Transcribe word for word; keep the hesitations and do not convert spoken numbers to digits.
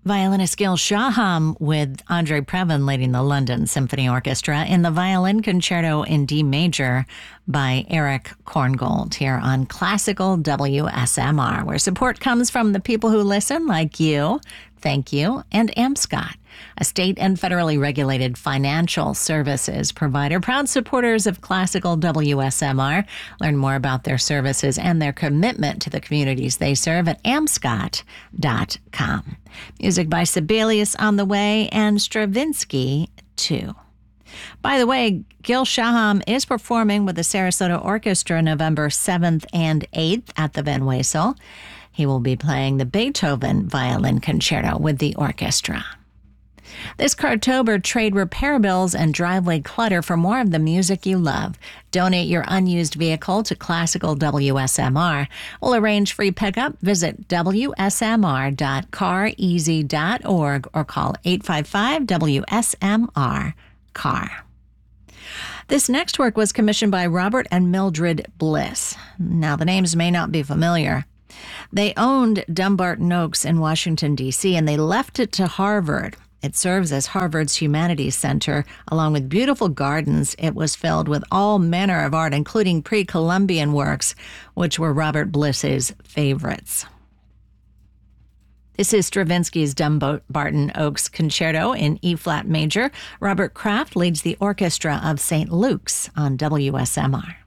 Violinist Gil Shaham with Andre Previn leading the London Symphony Orchestra in the Violin Concerto in D Major by Eric Korngold here on Classical W S M R, where support comes from the people who listen, like you. Thank you. And AmScot, a state and federally regulated financial services provider, proud supporters of Classical W S M R. Learn more about their services and their commitment to the communities they serve at amscot dot com. Music by Sibelius on the way, and Stravinsky, too. By the way, Gil Shaham is performing with the Sarasota Orchestra November seventh and eighth at the Van Wezel. He will be playing the Beethoven Violin Concerto with the orchestra. This Cartober, trade repair bills and driveway clutter for more of the music you love. Donate your unused vehicle to Classical W S M R. We'll arrange free pickup. Visit w s m r dot car easy dot org or call eight five five W S M R C A R. This next work was commissioned by Robert and Mildred Bliss. Now, the names may not be familiar. They owned Dumbarton Oaks in Washington, D C, and they left it to Harvard. It serves as Harvard's Humanities Center. Along with beautiful gardens, it was filled with all manner of art, including pre-Columbian works, which were Robert Bliss's favorites. This is Stravinsky's Dumbarton Oaks Concerto in E-flat major. Robert Kraft leads the orchestra of Saint Luke's on W S M R.